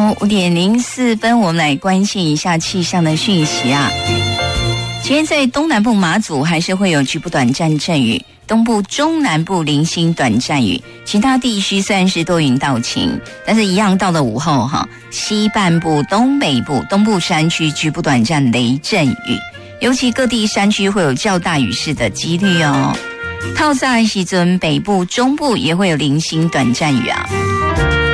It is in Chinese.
5:04，我们来关心一下气象的讯息啊。今天在东南部马祖还是会有局部短暂阵雨，东部中南部零星短暂雨，其他地区虽然是多云到晴，但是一样到了午后西半部、东北部、东部山区局部短暂雷阵雨，尤其各地山区会有较大雨势的几率哦。透早的时阵，北部、中部也会有零星短暂雨啊。